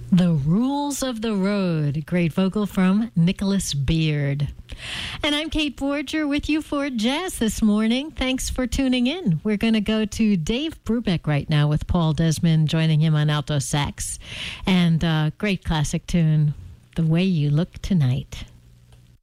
The Rules of the Road. Great vocal from Nicholas Beard. And I'm Kate Borger with you for Jazz this morning. Thanks for tuning in. We're going to go to Dave Brubeck right now with Paul Desmond joining him on alto sax. And great classic tune, The Way You Look Tonight.